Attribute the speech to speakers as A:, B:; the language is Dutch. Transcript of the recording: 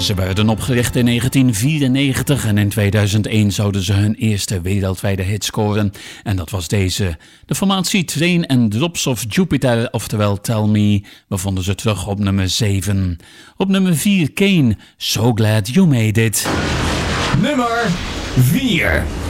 A: Ze werden opgericht in 1994 en in 2001 zouden ze hun eerste wereldwijde hit scoren. En dat was deze. De formatie Train and Drops of Jupiter, oftewel Tell Me. We vonden ze terug op nummer 7. Op nummer 4 Kane, So Glad You Made It.
B: Nummer 4.